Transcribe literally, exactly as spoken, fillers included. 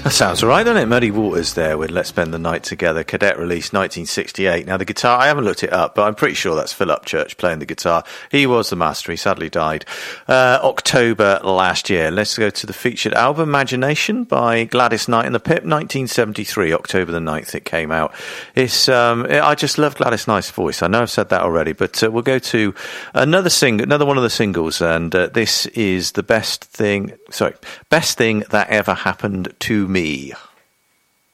That sounds all right, doesn't it? Muddy Waters there with Let's Spend the Night Together, Cadet release nineteen sixty-eight. Now the guitar, I haven't looked it up, but I'm pretty sure that's Phil Upchurch playing the guitar. He was the master, he sadly died uh, October last year. Let's go to the featured album, Imagination by Gladys Knight and the Pip, nineteen seventy-three, October the ninth it came out. It's um, I just love Gladys Knight's voice. I know I've said that already, but uh, we'll go to another sing, another one of the singles, and uh, this is the best thing, sorry, best thing that ever happened to me.